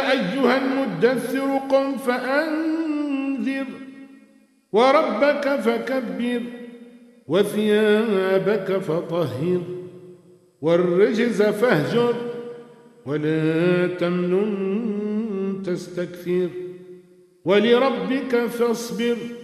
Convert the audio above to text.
أيها المدثر قم فأنذر وربك فكبر وثيابك فطهر والرجز فاهجر ولا تمنن تستكثر ولربك فاصبر